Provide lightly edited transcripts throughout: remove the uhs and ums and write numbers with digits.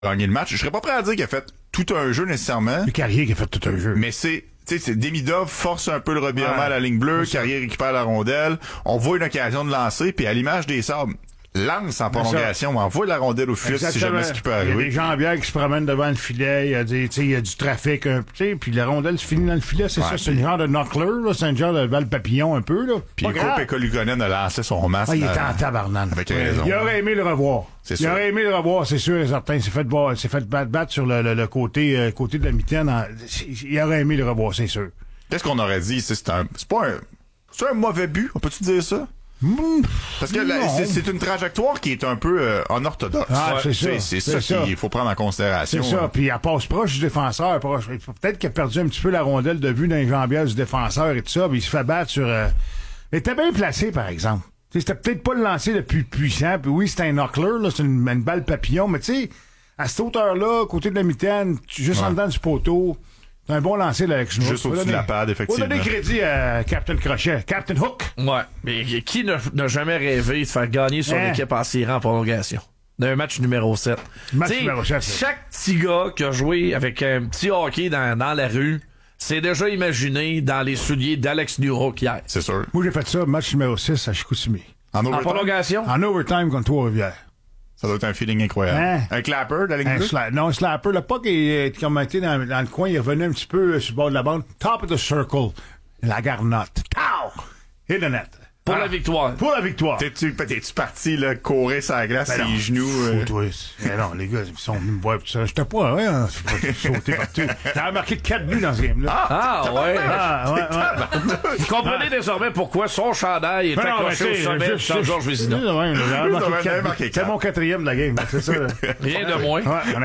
gagné le match. Je serais pas prêt à dire qu'il a fait tout un jeu nécessairement. Le Carrier qui a fait tout un jeu. Mais c'est Demidov force un peu le revirement à la ligne bleue, Carrier récupère la rondelle, on voit une occasion de lancer, puis à l'image des Sabres, lance en prolongation, envoie la rondelle au filet si jamais ce qui peut arriver. Il y a des jambières qui se promènent devant le filet, il y a du trafic, puis la rondelle se finit dans le filet, c'est ça, c'est un genre de knuckler, là, c'est un genre de balle papillon un peu, là. Puis Pekka Luukkonen a lancé son masque. Il était en tabarnane. Avec raison. Il aurait aimé le revoir. Il aurait aimé le revoir, c'est sûr et certain. Il s'est fait battre sur le côté de la mitaine. Il aurait aimé le revoir, c'est sûr. Qu'est-ce qu'on aurait dit? C'est un mauvais but, on peut-tu dire ça? Parce que c'est une trajectoire qui est un peu unorthodoxe. C'est ça qu'il faut prendre en considération. C'est ça, puis elle passe proche du défenseur. Peut-être qu'il a perdu un petit peu la rondelle de vue dans les jambières du défenseur et tout ça, puis il se fait battre sur... Il était bien placé, par exemple. C'était peut-être pas le lancer le plus puissant, puis oui, c'était un knuckler, là, c'est une balle papillon, mais tu sais, à cette hauteur-là, côté de la mitaine, juste en dedans du poteau... C'est un bon lancer là, avec juste au-dessus de la pad, effectivement. On donner crédit à Captain Crochet. Captain Hook. Ouais. Mais qui n'a jamais rêvé de faire gagner son équipe en tirant en prolongation? D'un match numéro 7. Numéro 7. Chaque petit gars qui a joué avec un petit hockey dans la rue s'est déjà imaginé dans les souliers d'Alex Newhook hier. C'est sûr. Moi, j'ai fait ça, match numéro 6 à Chicoutimi. En prolongation? En overtime contre Trois-Rivières. Ça doit être un feeling incroyable. Un clapper de la ligne bleue? Non, un slapper. Le puck est comme été dans le coin, il est revenu un petit peu sur le bord de la bande. Top of the circle. La garnotte. Pow! Et le net. Pour la victoire. Pour la victoire. T'es-tu parti, là, courir sur la glace, les genoux? Non, les gars, ils sont venus me voir tout ça. J'étais pas, sauter partout. J'avais marqué 4 buts dans ce game-là. Ouais. Vous comprenez désormais pourquoi son chandail est accroché au sommet de Jean-Georges Vézina. C'est mon 4e de la game, c'est ça. Rien de moins.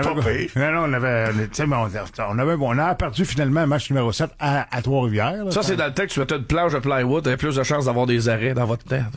On a perdu finalement un match numéro 7 à Trois-Rivières. Ça, c'est dans le temps que tu mettais une planche de plywood, t'avais plus de chances d'avoir des arrêts dans votre tête.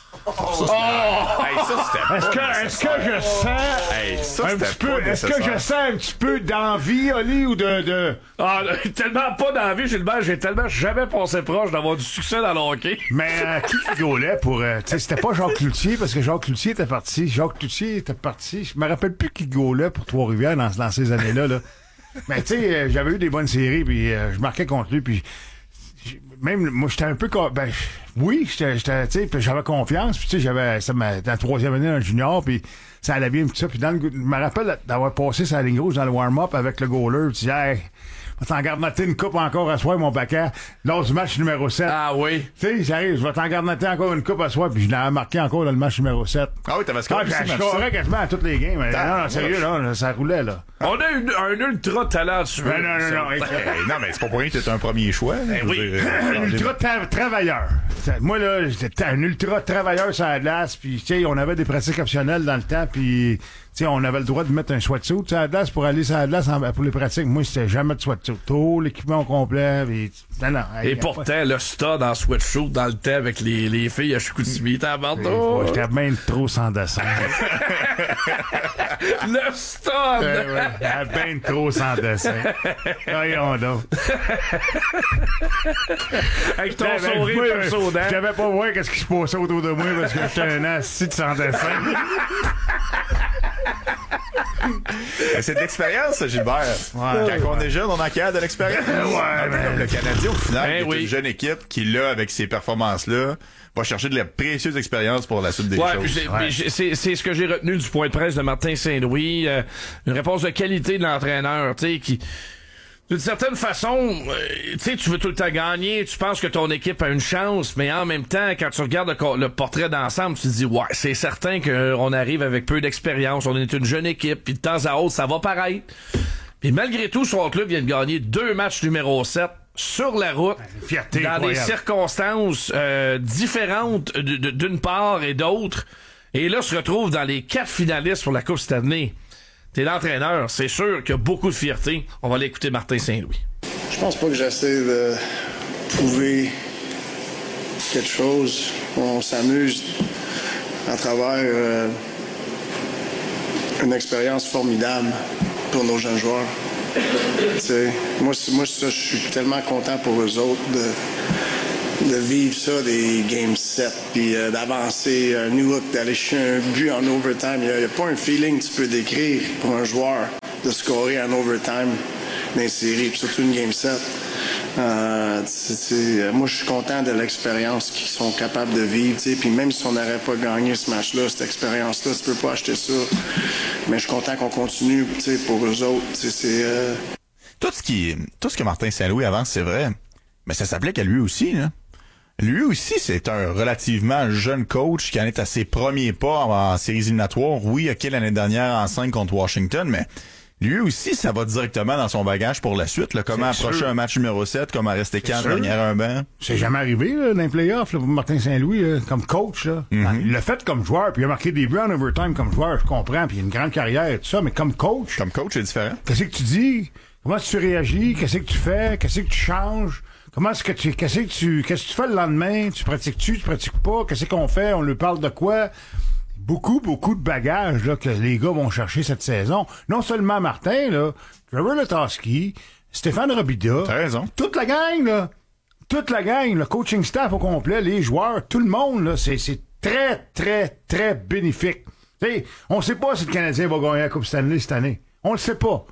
Est-ce que je sens un petit peu, est-ce que je sens un petit peu d'envie, Oli, ou de... Ah, tellement pas d'envie, Gilbert, j'ai tellement jamais pensé proche d'avoir du succès dans le hockey. Mais qui gaulait pour... tu sais, c'était pas Jacques Cloutier, parce que Jacques Cloutier était parti. Je me rappelle plus qui gaulait pour Trois-Rivières dans ces années-là, là. Mais tu sais, j'avais eu des bonnes séries, puis je marquais contre lui, puis... Même moi j'étais un peu j'étais tu sais, j'avais confiance, puis tu sais j'avais ça dans la 3e année dans le junior, puis ça allait bien tout ça, puis je me rappelle d'avoir passé sa ligne rouge dans le warm-up avec le goaler, puis tu disais je vais t'en garnoter une coupe encore à soir, mon paquet, lors du match numéro 7. Ah oui. Tu sais, j'arrive, je vais t'en garnoter encore une coupe à soir, puis je l'avais marqué encore dans le match numéro 7. Ah oui, t'avais scoré je scorais quasiment à toutes les games. Non, sérieux, là, ça roulait, là. On a un ultra talent dessus. Non, mais c'est pas pour rien que t'es un premier choix. Oui. Un ultra travailleur. Moi, là, j'étais un ultra travailleur sur la glace, puis tu sais, on avait des pratiques optionnelles dans le temps, puis tu sais, on avait le droit de mettre un sweatsuit sur la glace pour aller sur la glace pour les pratiques. Moi, c'était jamais de sweatsuit. Tout l'équipement au complet. Puis, et pourtant, le stud en sweatshirt dans le temps avec les filles à Chicoutimi, t'as abandonné. J'étais même trop sans dessin. Le stud! J'étais bien trop sans dessin. Voyons donc. Avec ton sourire soda. Je devais pas voir qu'est-ce qui se passait autour de moi parce que j'étais un assis de sans dessin. C'est de l'expérience, Gilbert. Quand on est jeune, on acquiert de l'expérience. Le Canadien, au final, est une jeune équipe qui, là, avec ces performances-là, va chercher de la précieuse expérience pour la suite des choses. C'est ce que j'ai retenu du point de presse de Martin Saint-Louis. Une réponse de qualité de l'entraîneur, tu sais, qui... D'une certaine façon, tu sais, tu veux tout le temps gagner, tu penses que ton équipe a une chance, mais en même temps, quand tu regardes le portrait d'ensemble, tu te dis, ouais, c'est certain qu'on arrive avec peu d'expérience, on est une jeune équipe, puis de temps à autre, ça va paraître. Puis malgré tout, son club vient de gagner 2 matchs numéro 7 sur la route, fierté dans incroyable. Des circonstances différentes d'une part et d'autre, et là se retrouve dans les 4 finalistes pour la Coupe Stanley. T'es l'entraîneur, c'est sûr qu'il y a beaucoup de fierté. On va l'écouter Martin Saint-Louis. Je pense pas que j'essaie de prouver quelque chose. On s'amuse à travers une expérience formidable pour nos jeunes joueurs. Moi, ça, je suis tellement content pour eux autres de vivre ça, des Game 7, puis d'avancer un Newhook, d'aller chercher un but en overtime. Il n'y a pas un feeling que tu peux décrire pour un joueur de scorer en overtime dans les séries, puis surtout une Game 7. Moi, je suis content de l'expérience qu'ils sont capables de vivre. Puis même si on n'aurait pas gagné ce match-là, cette expérience-là, tu peux pas acheter ça. Mais je suis content qu'on continue pour eux autres. Tout ce que Martin Saint-Louis avance, c'est vrai. Mais ça s'applique à lui aussi, là. Lui aussi, c'est un relativement jeune coach qui en est à ses premiers pas en séries éliminatoires. Oui, OK, l'année dernière en 5 contre Washington, mais lui aussi, ça va directement dans son bagage pour la suite. Là. Comment approcher un match numéro 7, comment rester calme derrière un banc. C'est jamais arrivé là, dans les playoffs là, pour Martin Saint-Louis là, comme coach. Là. Mm-hmm. Il l'a fait comme joueur, puis il a marqué des buts en overtime comme joueur, je comprends, puis il a une grande carrière et tout ça, mais comme coach... Comme coach, c'est différent. Qu'est-ce que tu dis? Comment tu réagis? Qu'est-ce que tu fais? Qu'est-ce que tu changes? Qu'est-ce que tu fais le lendemain? Tu pratiques-tu? Tu pratiques pas? Qu'est-ce qu'on fait? On lui parle de quoi? Beaucoup de bagages là, que les gars vont chercher cette saison. Non seulement Martin, là, Trevor Letowski, Stéphane Robida. T'as raison. Toute la gang, le coaching staff au complet, les joueurs, tout le monde, là, c'est très, très, très bénéfique. T'sais, on sait pas si le Canadien va gagner la Coupe Stanley cette année. On le sait pas.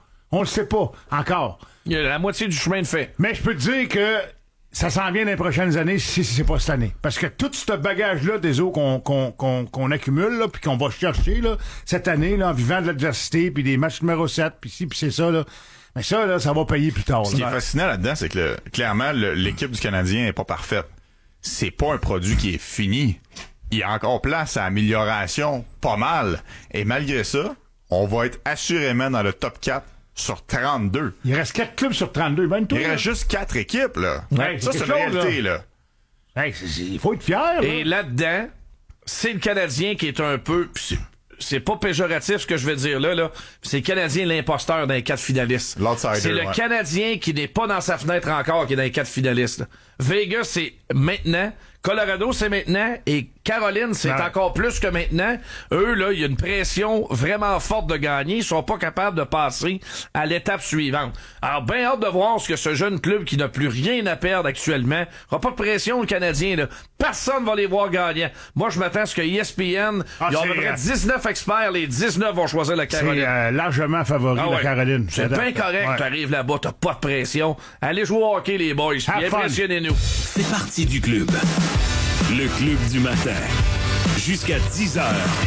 Encore. Il y a la moitié du chemin de fait. Mais je peux te dire que ça s'en vient dans les prochaines années si c'est pas cette année. Parce que tout ce bagage-là des eaux qu'on accumule, là, puis qu'on va chercher, là, cette année, là, en vivant de l'adversité, puis des matchs numéro 7, puis ci, puis c'est ça, là. Mais ça, là, ça va payer plus tard. Ce qui est fascinant là-dedans, c'est que, clairement, l'équipe du Canadien est pas parfaite. C'est pas un produit qui est fini. Il y a encore place à amélioration, pas mal. Et malgré ça, on va être assurément dans le top 4 sur 32. Il reste 4 clubs sur 32. Ben, il reste juste 4 équipes, là. Ouais, ça, c'est une réalité, là. Hey, il faut être fier, là. Et là-dedans, c'est le Canadien qui est un peu... C'est pas péjoratif ce que je vais dire là. C'est le Canadien l'imposteur dans les 4 finalistes. L'outsider, c'est le Canadien qui n'est pas dans sa fenêtre encore qui est dans les 4 finalistes. Là. Vegas, c'est maintenant. Colorado, c'est maintenant. Et Caroline, c'est encore plus que maintenant. Eux, là, il y a une pression vraiment forte de gagner. Ils sont pas capables de passer à l'étape suivante. Alors, bien hâte de voir ce que ce jeune club qui n'a plus rien à perdre actuellement. Il aura pas de pression, le Canadien, là. Personne va les voir gagnant. Moi, je m'attends à ce que ESPN, il y aura 19 experts, les 19 vont choisir la Caroline. C'est largement favori, la Caroline. C'est bien correct. Ouais. Tu arrives là-bas, t'as pas de pression. Allez jouer au hockey, les boys. Puis impressionnez-nous. C'est parti du club. Le club du matin. Jusqu'à 10h.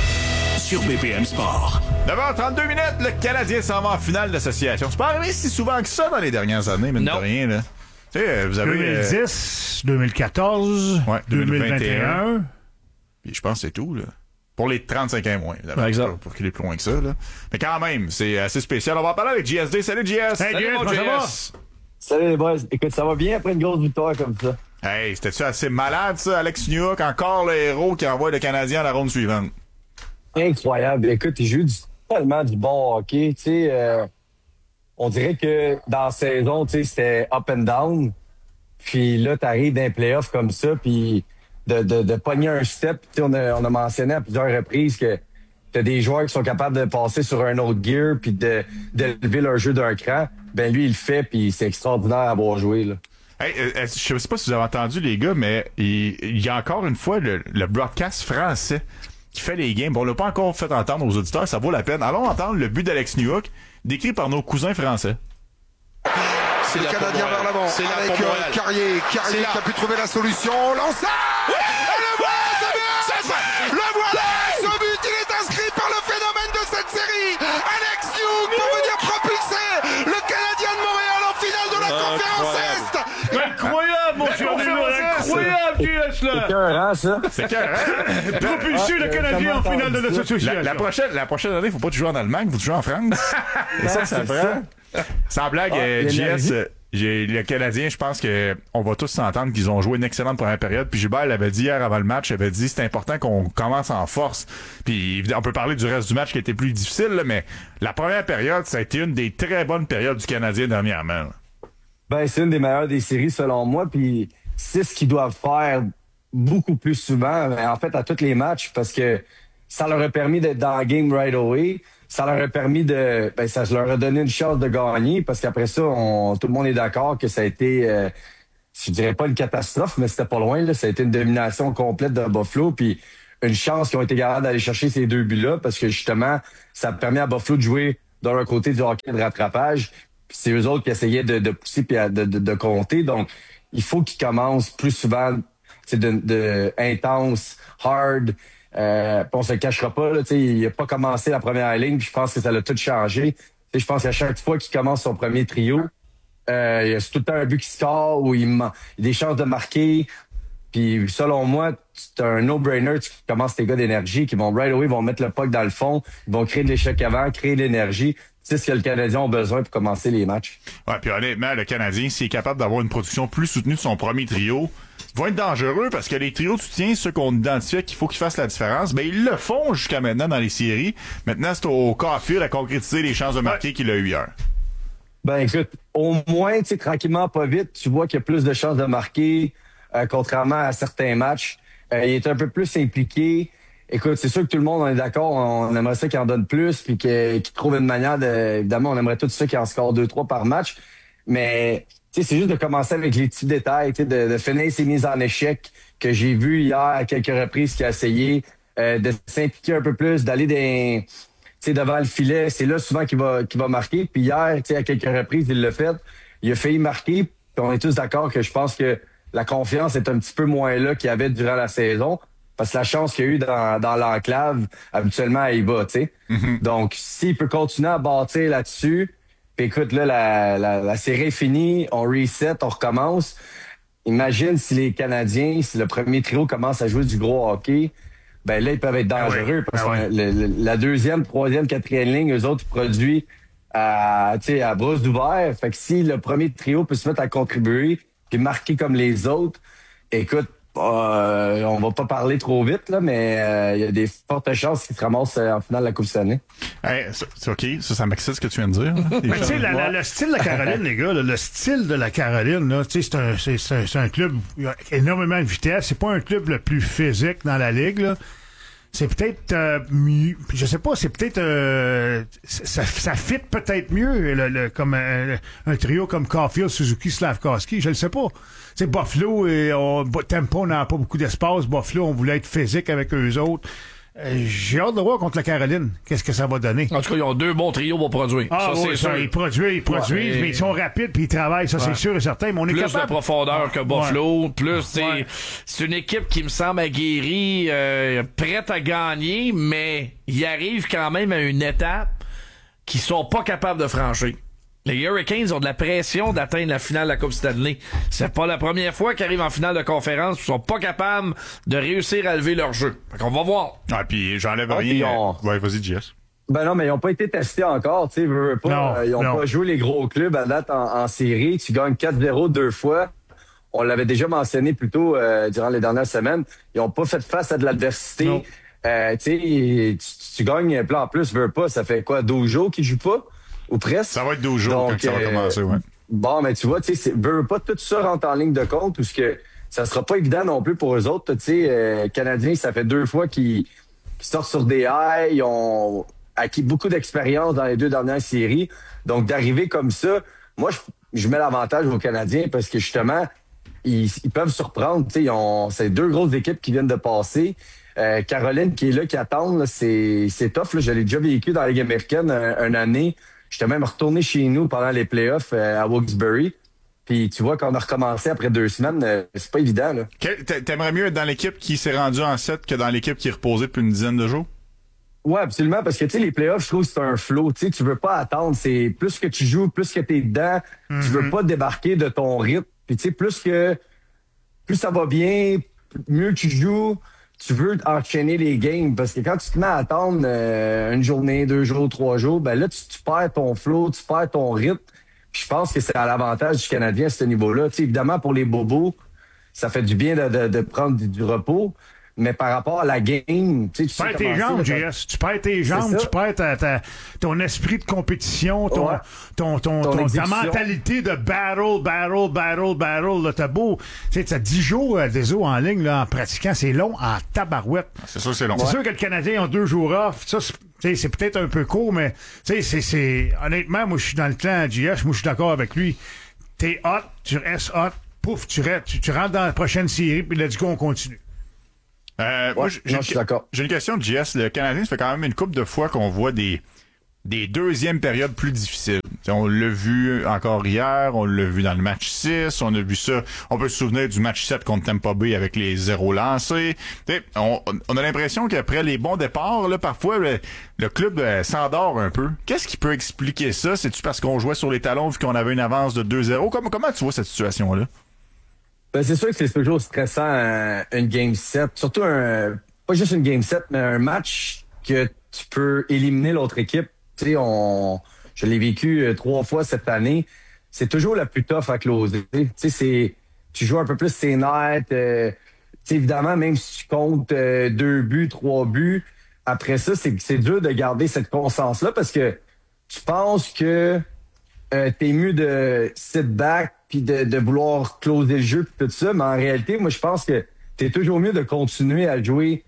Sur BPM Sport. 9h32 minutes, le Canadien s'en va en finale d'association. C'est pas arrivé si souvent que ça dans les dernières années, mine de rien, là. Tu sais, vous avez... 2010, 2014, 2021. Puis je pense que c'est tout, là. Pour les 35 moins, évidemment. Exact. Pour qu'il est plus loin que ça, là. Mais quand même, c'est assez spécial. On va en parler avec JSD. Salut, JS! Hey, Salut, JS! Salut les boys. Écoute, ça va bien après une grosse victoire comme ça. Hey, c'était-tu assez malade, ça? Alex Newhook, encore le héros qui envoie le Canadien à la ronde suivante. Incroyable. Écoute, il joue tellement du bon hockey. Tu sais, on dirait que dans la saison, tu sais, c'était up and down. Puis là, t'arrives dans un playoff comme ça, puis de pogner un step. Tu sais, on a mentionné à plusieurs reprises que t'as des joueurs qui sont capables de passer sur un autre gear puis de lever leur jeu d'un cran. Ben lui, il le fait, puis c'est extraordinaire à avoir joué, là. Hey, je sais pas si vous avez entendu, les gars, mais il y a encore une fois le broadcast français qui fait les games. Bon, on l'a pas encore fait entendre aux auditeurs, ça vaut la peine. Allons entendre le but d'Alex Newhook, décrit par nos cousins français. C'est le Canadien vers l'avant, avec Carrier qui a pu trouver la solution. Lancé! Oui! Et le voilà, le voilà! Ce but, il est inscrit par le phénomène de cette série. Alex Newhook pour venir propulser le Canadien de Montréal en finale de la conférence Est. Incroyable, mon cher incroyable, JS, là! C'est écœurant, ça. C'est carré. Propulser le Canadien en finale de l'association. La prochaine année, faut pas jouer en Allemagne, faut jouer en France. Et ça prend. Sans blague, JS, le Canadien, je pense que on va tous s'entendre qu'ils ont joué une excellente première période. Puis Gilbert l'avait dit hier avant le match, il avait dit c'est important qu'on commence en force. Puis on peut parler du reste du match qui était plus difficile, là, mais la première période, ça a été une des très bonnes périodes du Canadien dernièrement. Là. Ben, c'est une des meilleures des séries selon moi. Puis c'est ce qu'ils doivent faire beaucoup plus souvent, en fait, à tous les matchs, parce que ça leur a permis d'être dans la game right away. Ça leur a permis ça leur a donné une chance de gagner parce qu'après ça, tout le monde est d'accord que ça a été je dirais pas une catastrophe, mais c'était pas loin. Là. Ça a été une domination complète de Buffalo. Puis une chance qu'ils ont été capables d'aller chercher ces 2 buts-là parce que justement, ça permet à Buffalo de jouer d'un leur côté du hockey de rattrapage. Puis c'est eux autres qui essayaient de pousser puis de compter. Donc, il faut qu'ils commencent plus souvent de intense, hard. On se le cachera pas. Là, il n'a pas commencé la première ligne. Puis je pense que ça l'a tout changé. Je pense qu'à chaque fois qu'il commence son premier trio, il y a tout le temps un but qui score ou il a des chances de marquer. Puis selon moi, c'est un no-brainer. Tu commences tes gars d'énergie qui vont right away, vont mettre le puck dans le fond, ils vont créer de l'échec avant, créer de l'énergie. C'est ce que le Canadien a besoin pour commencer les matchs. Ouais, puis honnêtement, le Canadien, s'il est capable d'avoir une production plus soutenue de son premier trio, va être dangereux parce que les trios de soutien, ceux qu'on identifiait qu'il faut qu'ils fassent la différence, ben ils le font jusqu'à maintenant dans les séries. Maintenant, c'est au Caulfield à concrétiser les chances de marquer qu'il a eu hier. Ben écoute, au moins, tu sais, tranquillement, pas vite, tu vois qu'il y a plus de chances de marquer, contrairement à certains matchs. Il est un peu plus impliqué. Écoute, c'est sûr que tout le monde, on est d'accord, on aimerait ça qu'il en donne plus, puis qu'il trouve une manière de... Évidemment, on aimerait tout ça qu'il en score 2-3 par match, mais tu sais, c'est juste de commencer avec les petits détails, tu sais, de finir ses mises en échec que j'ai vu hier à quelques reprises qu'il a essayé, de s'impliquer un peu plus, d'aller devant le filet. C'est là souvent qu'il va marquer. Puis hier, tu sais, à quelques reprises, il l'a fait. Il a failli marquer. Puis on est tous d'accord que je pense que la confiance est un petit peu moins là qu'il y avait durant la saison. Parce que la chance qu'il y a eu dans l'enclave, habituellement, il va, tu sais. Mm-hmm. Donc, s'il peut continuer à bâtir là-dessus, puis écoute, là, la série est finie, on reset, on recommence. Imagine si les Canadiens, si le premier trio commence à jouer du gros hockey, ben là, ils peuvent être dangereux parce que la deuxième, troisième, quatrième ligne, eux autres, ils produisent à brosse d'ouvert. Fait que si le premier trio peut se mettre à contribuer puis marquer comme les autres, écoute, on va pas parler trop vite, là, mais il y a des fortes chances qu'ils se ramassent en finale de la Coupe Stanley. Hey, c'est OK. Ça m'excite ce que tu viens de dire. Mais tu sais, le style de la Caroline, les gars, là, le style de la Caroline, là, tu sais, c'est un club, il y a énormément de vitesse. C'est pas un club le plus physique dans la ligue, là. C'est peut-être je sais pas, c'est peut-être ça fit peut-être mieux comme un trio comme Caulfield, Suzuki, Slavkovski, je le sais pas. C'est Buffalo et Tempo n'a pas beaucoup d'espace. Buffalo, on voulait être physique avec eux autres. J'ai hâte de voir contre la Caroline qu'est-ce que ça va donner. En tout cas, ils ont 2 bons trios pour produire. Ah, ça, oui, c'est sûr. Ils produisent, mais ils sont rapides puis ils travaillent, ça c'est sûr et certain. Mais on est plus capable... de profondeur que Buffalo, plus c'est une équipe qui me semble aguerrie, prête à gagner, mais ils arrivent quand même à une étape qu'ils sont pas capables de franchir. Les Hurricanes ont de la pression d'atteindre la finale de la Coupe Stanley. C'est pas la première fois qu'ils arrivent en finale de conférence. Ils sont pas capables de réussir à lever leur jeu. Fait qu'on va voir. Ah, puis j'enlève rien. Ouais, vas-y, JS. Ben non, mais ils n'ont pas été testés encore. Tu sais, ils n'ont pas joué les gros clubs à date en série. Tu gagnes 4-0 2 fois. On l'avait déjà mentionné plus tôt durant les dernières semaines. Ils n'ont pas fait face à de l'adversité. Tu gagnes, en plus, veux pas, ça fait quoi, 12 jours qu'ils jouent pas? Ou presque. Ça va être 12 jours quand ça va commencer, ouais. Bon, mais tu vois, tu sais, veux pas tout ça rentre en ligne de compte, parce que ça sera pas évident non plus pour eux autres. Tu sais, Canadiens, ça fait 2 fois qu'ils sortent sur des highs, ils ont acquis beaucoup d'expérience dans les 2 dernières séries. Donc, d'arriver comme ça, moi, je mets l'avantage aux Canadiens parce que justement, ils peuvent surprendre. Tu sais, c'est 2 grosses équipes qui viennent de passer. Caroline qui est là, qui attend, là, c'est tough. Là. Je l'ai déjà vécu dans la Ligue américaine une année. J'étais même retourné chez nous pendant les playoffs à Wilkes-Barre. Puis tu vois, quand on a recommencé après 2 semaines, c'est pas évident. Là. T'aimerais mieux être dans l'équipe qui s'est rendue en 7 que dans l'équipe qui est reposée depuis une dizaine de jours? Ouais, absolument, parce que tu sais, les playoffs, je trouve que c'est un flow. Tu sais, tu veux pas attendre. C'est plus que tu joues, plus que t'es dedans. Tu veux pas débarquer de ton rythme. Puis tu sais, plus ça va bien, mieux tu joues. Tu veux enchaîner les games parce que quand tu te mets à attendre une journée, 2 jours, 3 jours, ben là, tu perds ton flow, tu perds ton rythme. Puis je pense que c'est à l'avantage du Canadien à ce niveau-là. Tu sais, évidemment, pour les bobos, ça fait du bien de prendre du repos. Mais par rapport à la game, tu perds tes jambes, JS. Tu perds tes jambes, tu perds ton esprit de compétition, ta mentalité de battle, là, t'as beau, tu sais, t'as 10 jours des eaux en ligne, là, en pratiquant, c'est long en tabarouette. C'est sûr, c'est long. C'est sûr que le Canadien a 2 jours off, ça, c'est peut-être un peu court, mais, tu sais, c'est, honnêtement, moi, je suis dans le clan JS, moi, je suis d'accord avec lui. T'es hot, tu restes hot, pouf, tu rentres dans la prochaine série, puis let's go, on continue. Je suis d'accord. J'ai une question de JS. Le Canadien, ça fait quand même une couple de fois qu'on voit des deuxièmes périodes plus difficiles. T'sais, on l'a vu encore hier, on l'a vu dans le match 6, on a vu ça, on peut se souvenir du match 7 contre Tampa Bay avec les 0 lancés. On a l'impression qu'après les bons départs, là, parfois, le club s'endort un peu. Qu'est-ce qui peut expliquer ça? C'est-tu parce qu'on jouait sur les talons vu qu'on avait une avance de 2-0? Comment tu vois cette situation-là? Ben, c'est sûr que c'est toujours stressant, une Game 7. Surtout pas juste une Game 7, mais un match que tu peux éliminer l'autre équipe. Tu sais, je l'ai vécu 3 fois cette année. C'est toujours la plus tough à closer. Tu sais, tu joues un peu plus ses nets. Tu sais, évidemment, même si tu comptes 2 buts, 3 buts, après ça, c'est dur de garder cette constance-là parce que tu penses que t'es mieux de sit back puis de vouloir closer le jeu puis tout ça, mais en réalité, moi, je pense que t'es toujours mieux de continuer à jouer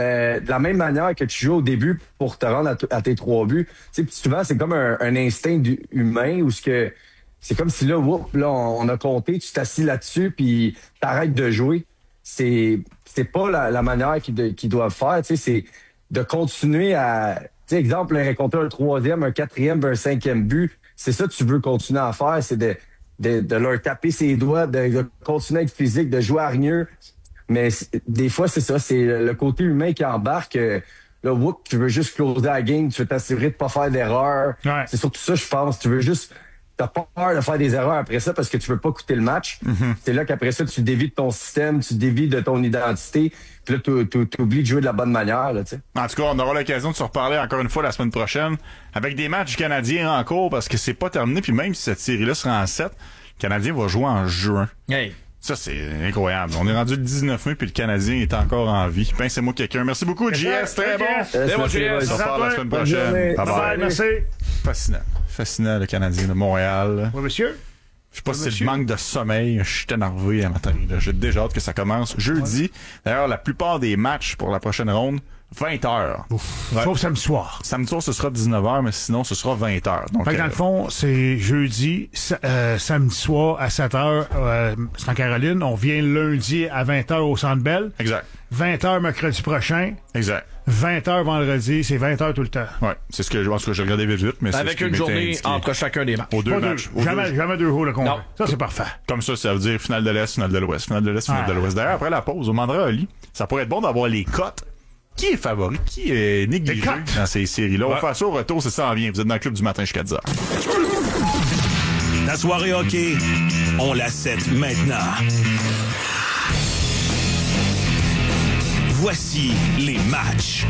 de la même manière que tu joues au début pour te rendre à tes 3 buts. Tu sais, souvent, c'est comme un instinct humain où c'est comme si là, on a compté, tu t'assis là-dessus puis t'arrêtes de jouer. C'est pas la manière qu'ils doivent faire. Tu sais, c'est de continuer à... Tu sais, exemple, récolter un 3e, un 4e, un 5e but. C'est ça que tu veux continuer à faire, c'est de leur taper ses doigts, de continuer à être physique, de jouer hargneux. Mais des fois, c'est ça, c'est le côté humain qui embarque. Là, tu veux juste closer la game, tu veux t'assurer de pas faire d'erreur. Ouais. C'est surtout ça, je pense. Tu veux juste... T'as pas peur de faire des erreurs après ça parce que tu veux pas coûter le match. Mm-hmm. C'est là qu'après ça, tu dévies de ton système, tu dévies de ton identité. Puis là, tu oublies de jouer de la bonne manière. Là, t'sais. En tout cas, on aura l'occasion de se reparler encore une fois la semaine prochaine avec des matchs canadiens en cours parce que c'est pas terminé. Puis même si cette série-là sera en 7, le Canadien va jouer en juin. Hey. Ça, c'est incroyable. On est rendu le 19 mai puis le Canadien est encore en vie. Pincez-moi quelqu'un. Merci beaucoup, JS. Très bon. C'est bon, JS. On se reparle la semaine prochaine. Bye-bye. Merci. Fascinant, le Canadien de Montréal. Oui, monsieur. Je sais pas si c'est le manque de sommeil. Je suis énervé un matin. J'ai déjà hâte que ça commence jeudi. Ouais. D'ailleurs, la plupart des matchs pour la prochaine ronde, 20h. Ouais. Sauf samedi soir. Samedi soir, ce sera 19h, mais sinon, ce sera 20h. Donc, dans le fond, c'est jeudi, samedi soir à 7h, c'est en Caroline. On vient lundi à 20h au Centre Bell. Exact. 20h mercredi prochain. Exact. 20h vendredi, c'est 20h tout le temps. Ouais, c'est ce que je pense que j'ai regardé vite, mais c'est avec une journée indiqué. Entre chacun des matchs. Aux deux matchs. Jamais 2 jours le complet. Ça, c'est parfait. Comme ça veut dire finale de l'Est, finale de l'Ouest, finale de l'Est, finale de l'Ouest. D'ailleurs, après la pause, on demandera à Oli, ça pourrait être bon d'avoir les cotes. Qui est favori? Qui est négligé dans ces séries-là? On va faire ça au retour, c'est ça en vient. Vous êtes dans le club du matin jusqu'à 10h. La soirée hockey, on la set maintenant. Voici les matchs.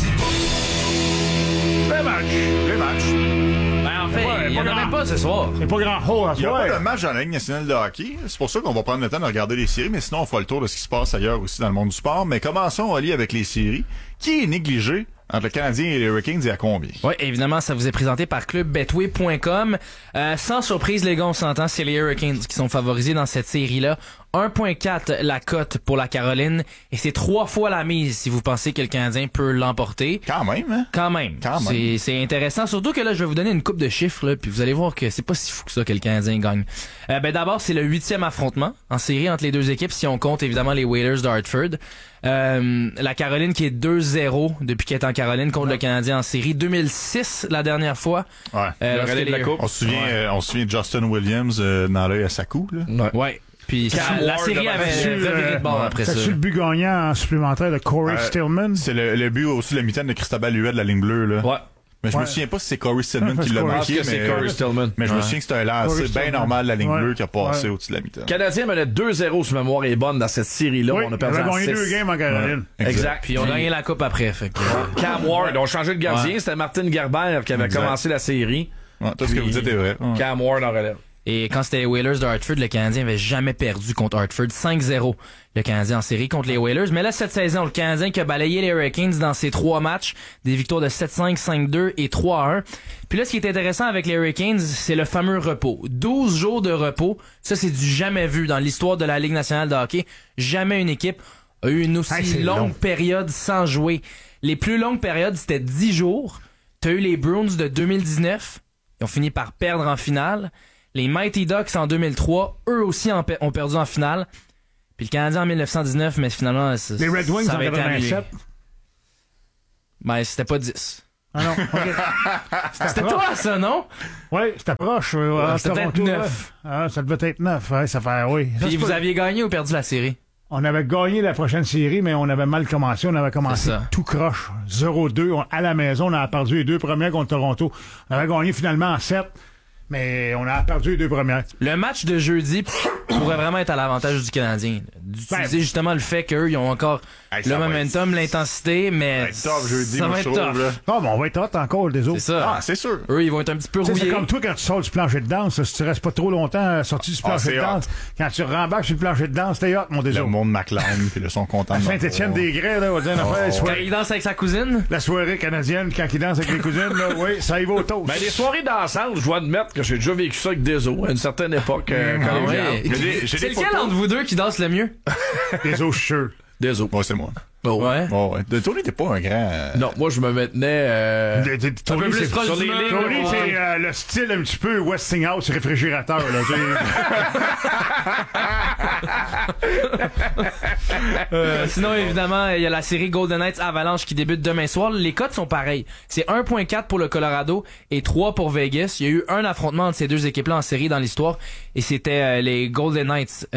Les matchs. Ben, en fait, il n'y en a même pas ce soir. Il n'y a pas grand-chose à Il n'y a pas de match dans la Ligue nationale de hockey. C'est pour ça qu'on va prendre le temps de regarder les séries, mais sinon, on fera le tour de ce qui se passe ailleurs aussi dans le monde du sport. Mais commençons, Ali, avec les séries. Qui est négligé entre le Canadien et les Hurricanes et à combien? Oui, évidemment, ça vous est présenté par clubbetway.com. Sans surprise, les gars, on s'entend, c'est les Hurricanes qui sont favorisés dans cette série-là. 1.4 la cote pour la Caroline et c'est 3 fois la mise si vous pensez que le Canadien peut l'emporter. Quand même, hein? Quand même. C'est intéressant, surtout que là, je vais vous donner une coupe de chiffres, là, puis vous allez voir que c'est pas si fou que ça que le Canadien gagne. D'abord, c'est le 8e affrontement en série entre les deux équipes, si on compte évidemment les Whalers d'Hartford. La Caroline qui est 2-0 depuis qu'elle est en Caroline contre le Canadien en série. 2006 la dernière fois. Ouais. De la coupe. On se souvient de Justin Williams dans l'œil à sa coupe, là. Ouais. Puis la série avait reviré de bord après ça. C'est-tu le but gagnant en supplémentaire de Corey Stillman? C'est le but aussi de la mitaine de Cristobal Huet de la ligne bleue, là. Ouais. Mais je me souviens pas si c'est Corey Stillman qui l'a marqué, mais je me souviens que c'était un lancer bien normal de la ligne bleue qui a passé au-dessus de la mitaine. Le Canadien menait 2-0 sur mémoire est bonne dans cette série-là. Oui, on a perdu on a gagné 2 games en Caroline. Exact. Puis on a gagné la coupe après. Fait que, Cam Ward, on a changé de gardien. C'était Martin Gerber qui avait commencé la série. Ouais, tout ce que vous dites est vrai. Cam Ward en relève. Et quand c'était les Whalers de Hartford, le Canadien avait jamais perdu contre Hartford. 5-0, le Canadien en série contre les Whalers. Mais là, cette saison, le Canadien qui a balayé les Hurricanes dans ses 3 matchs, des victoires de 7-5, 5-2 et 3-1. Puis là, ce qui est intéressant avec les Hurricanes, c'est le fameux repos. 12 jours de repos. Ça, c'est du jamais vu dans l'histoire de la Ligue nationale de hockey. Jamais une équipe a eu une aussi longue période sans jouer. Les plus longues périodes, c'était 10 jours. T'as eu les Bruins de 2019. Ils ont fini par perdre en finale. Les Mighty Ducks en 2003, eux aussi ont perdu en finale. Puis le Canadien en 1919, mais finalement... Les Red Wings en 87. Ben, c'était pas 10. Ah non, OK. C'était toi, ça, non? Oui, c'était proche. C'était peut-être 9. Ah, ça devait être 9. Ouais, ça fait, oui. Puis vous aviez gagné ou perdu la série? On avait gagné la prochaine série, mais on avait mal commencé. On avait commencé tout croche. 0-2 à la maison. On a perdu les 2 premières contre Toronto. On avait gagné finalement en 7. Mais on a perdu les 2 premières. Le match de jeudi pourrait vraiment être à l'avantage du Canadien. D'utiliser justement le fait qu'eux, ils ont encore le momentum, l'intensité, mais ça va être tough jeudi, ça va être tough. Non, mais on va être hot encore, des autres. C'est ça. Ah, c'est sûr. Eux, ils vont être un petit peu rouillés. C'est comme toi quand tu sors du plancher de danse. Si tu restes pas trop longtemps sorti du plancher de danse, quand tu rembarques sur le plancher de danse, t'es hot, mon désolé. Le monde McLean, puis là, sont contents. Saint-Étienne-des-Grès, là, on va dire une affaire. Quand il danse avec sa cousine? La soirée canadienne, quand il danse avec les cousines, là, oui, ça y va au toast. Ben, les soirées dansant, je dois admettre que j'ai déjà vécu ça avec des os à une certaine époque. C'est lequel entre vous deux qui danse le mieux? Des os cheux. Des os. Ouais, c'est moi. Oh, ouais. De Tony, t'es pas un grand. Non, moi, je me maintenais. Tony, un peu plus c'est proche sur du les mur. lignes. Tony, c'est le style un petit peu Westinghouse réfrigérateur. Là, sinon, évidemment, il y a la série Golden Knights Avalanche qui débute demain soir. Les cotes sont pareils. C'est 1.4 pour le Colorado et 3 pour Vegas. Il y a eu un affrontement entre ces deux équipes-là en série dans l'histoire et c'était les Golden Knights.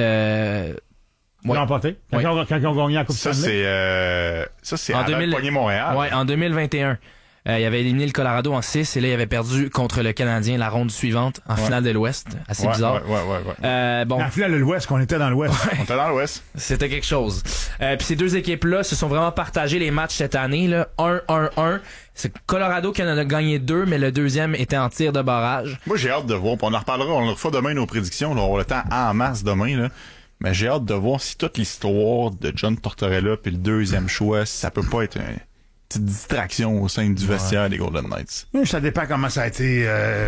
Ils ont emporté. Quand ils ont gagné la Coupe Stanley. Ça, c'est en avant le poignet Montréal. Ouais, en 2021. Il avait éliminé le Colorado en 6 et là, il avait perdu contre le Canadien la ronde suivante en finale de l'Ouest. Assez bizarre. Bon. La finale de l'Ouest, qu'on était dans l'Ouest. On était dans l'Ouest. C'était quelque chose. Puis ces deux équipes-là se sont vraiment partagées les matchs cette année, là. 1-1-1. C'est Colorado qui en a gagné 2, mais le deuxième était en tir de barrage. Moi, j'ai hâte de voir. On en reparlera. On le refera demain nos prédictions. Là, on aura le temps en masse demain, là. Mais j'ai hâte de voir si toute l'histoire de John Tortorella puis le deuxième choix, ça peut pas être une petite distraction au sein du vestiaire des Golden Knights. Ça dépend comment ça a été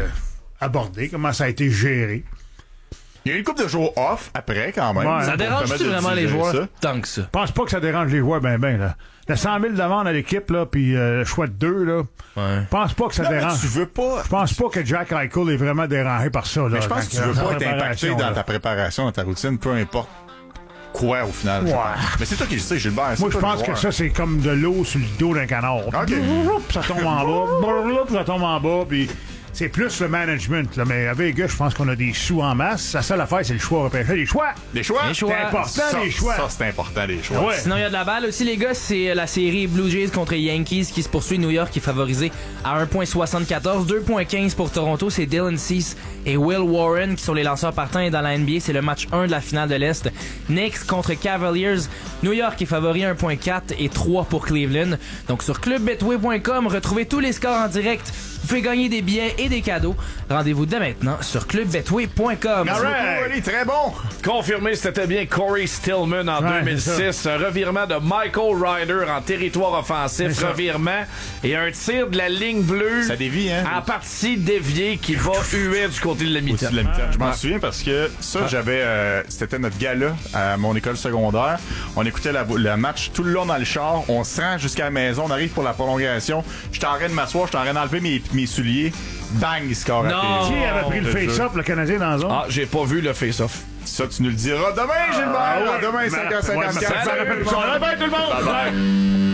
abordé, comment ça a été géré. Il y a eu une couple de jours off après, quand même. Ouais, ça dérange-tu vraiment les joueurs tant que ça? Je pense pas que ça dérange les joueurs ben là. Le 100 000 demande à l'équipe, là, puis le choix de 2, là. Je pense pas que ça dérange. Tu veux pas. Je pense pas que Jack Eichel est vraiment dérangé par ça, là. Mais je pense que tu veux pas être impacté dans ta préparation, dans ta routine, peu importe quoi, au final. Ouais. Mais c'est toi qui le sais, Gilbert. Moi, je pense que ça, c'est comme de l'eau sur le dos d'un canard. OK. Ça tombe en bas, ça tombe en bas, puis c'est plus le management, là. Mais à Vegas, je pense qu'on a des sous en masse. La seule affaire, c'est le choix repêché. Les choix! Les choix? Les choix. C'est important, les choix. Ça, c'est important, les choix. Ouais. Sinon, il y a de la balle aussi, les gars. C'est la série Blue Jays contre les Yankees qui se poursuit. New York qui est favorisé à 1.74. 2.15 pour Toronto. C'est Dylan Cease et Will Warren qui sont les lanceurs partants. Et dans la NBA, c'est le match 1 de la finale de l'Est. Knicks contre Cavaliers. New York est favori 1.4 et 3 pour Cleveland. Donc, sur clubbetway.com, retrouvez tous les scores en direct. Vous pouvez gagner des billets et des cadeaux. Rendez-vous dès maintenant sur clubbetway.com. Très bon. Confirmé, c'était bien Corey Stillman en 2006. Un revirement de Michael Ryder en territoire offensif. Revirement et un tir de la ligne bleue. Ça dévie, hein? En partie déviée qui va huer du côté de la mi-temps. Je m'en souviens parce que ça, j'avais... c'était notre gala à mon école secondaire. On écoutait le match tout le long dans le char. On se rend jusqu'à la maison. On arrive pour la prolongation. J'étais en train de m'asseoir. J'étais en train d'enlever mes souliers. Bang, il score. Qui avait pris le face-off, le Canadien, dans la zone? Ah, j'ai pas vu le face-off. Ça, tu nous le diras demain, Gilbert. Demain, 5h54. Ça rappelle tout le monde. Bye bye.